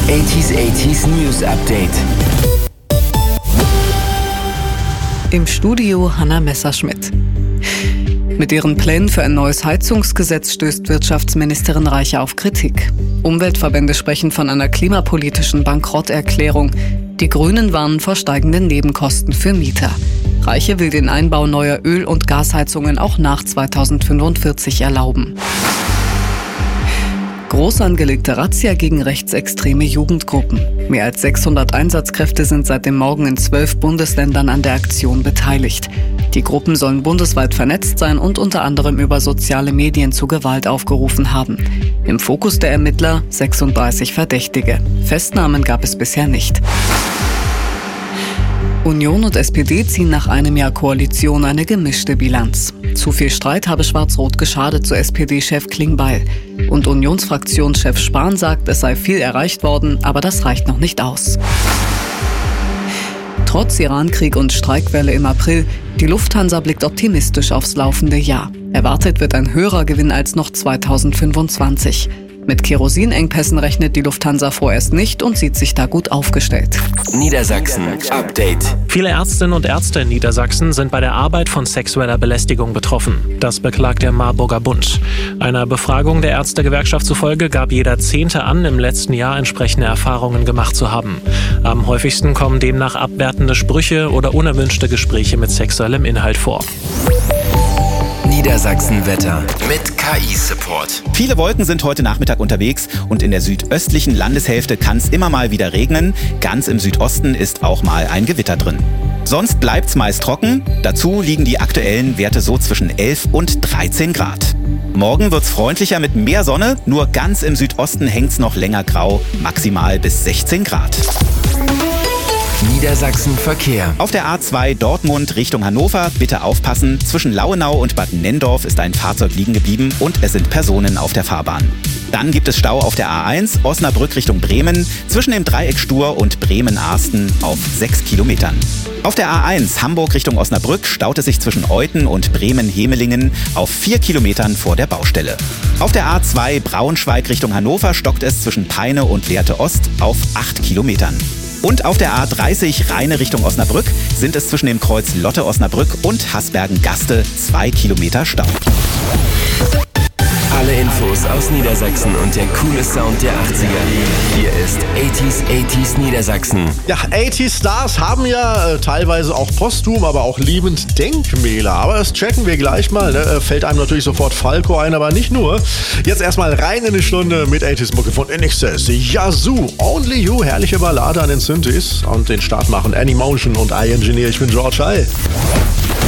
80s News Update. Im Studio Hanna Messerschmidt. Mit ihren Plänen für ein neues Heizungsgesetz stößt Wirtschaftsministerin Reiche auf Kritik. Umweltverbände sprechen von einer klimapolitischen Bankrotterklärung. Die Grünen warnen vor steigenden Nebenkosten für Mieter. Reiche will den Einbau neuer Öl- und Gasheizungen auch nach 2045 erlauben. Groß angelegte Razzia gegen rechtsextreme Jugendgruppen. Mehr als 600 Einsatzkräfte sind seit dem Morgen in 12 Bundesländern an der Aktion beteiligt. Die Gruppen sollen bundesweit vernetzt sein und unter anderem über soziale Medien zu Gewalt aufgerufen haben. Im Fokus der Ermittler 36 Verdächtige. Festnahmen gab es bisher nicht. Union und SPD ziehen nach einem Jahr Koalition eine gemischte Bilanz. Zu viel Streit habe Schwarz-Rot geschadet, so SPD-Chef Klingbeil. Und Unionsfraktionschef Spahn sagt, es sei viel erreicht worden, aber das reicht noch nicht aus. Trotz Irankrieg und Streikwelle im April, die Lufthansa blickt optimistisch aufs laufende Jahr. Erwartet wird ein höherer Gewinn als noch 2025. Mit Kerosinengpässen rechnet die Lufthansa vorerst nicht und sieht sich da gut aufgestellt. Niedersachsen Update. Viele Ärztinnen und Ärzte in Niedersachsen sind bei der Arbeit von sexueller Belästigung betroffen. Das beklagt der Marburger Bund. Einer Befragung der Ärztegewerkschaft zufolge gab jeder Zehnte an, im letzten Jahr entsprechende Erfahrungen gemacht zu haben. Am häufigsten kommen demnach abwertende Sprüche oder unerwünschte Gespräche mit sexuellem Inhalt vor. Niedersachsen-Wetter mit KI-Support. Viele Wolken sind heute Nachmittag unterwegs und in der südöstlichen Landeshälfte kann es immer mal wieder regnen. Ganz im Südosten ist auch mal ein Gewitter drin. Sonst bleibt's meist trocken. Dazu liegen die aktuellen Werte so zwischen 11 und 13 Grad. Morgen wird's freundlicher mit mehr Sonne. Nur ganz im Südosten hängt's noch länger grau, maximal bis 16 Grad. Niedersachsen Verkehr. Auf der A2 Dortmund Richtung Hannover bitte aufpassen. Zwischen Lauenau und Bad Nenndorf ist ein Fahrzeug liegen geblieben und es sind Personen auf der Fahrbahn. Dann gibt es Stau auf der A1 Osnabrück Richtung Bremen zwischen dem Dreieck Stur und Bremen-Arsten auf 6 Kilometern. Auf der A1 Hamburg Richtung Osnabrück staut es sich zwischen Euthen und Bremen-Hemelingen auf 4 Kilometern vor der Baustelle. Auf der A2 Braunschweig Richtung Hannover stockt es zwischen Peine und Lehrte Ost auf 8 Kilometern. Und auf der A30 Rheine Richtung Osnabrück sind es zwischen dem Kreuz Lotte-Osnabrück und Hasbergen-Gaste 2 Kilometer Stau. Alle Infos aus Niedersachsen und der coole Sound der 80er. Hier ist 80s Niedersachsen. Ja, 80s Stars haben ja teilweise auch posthum, aber auch liebend Denkmäler. Aber das checken wir gleich mal. Ne? Fällt einem natürlich sofort Falco ein, aber nicht nur. Jetzt erstmal rein in eine Stunde mit 80s Mucke von INXS. Yazoo, Only You, herrliche Ballade an den Synthes. Und den Start machen Animotion und iEngineer. Ich bin George. Hi.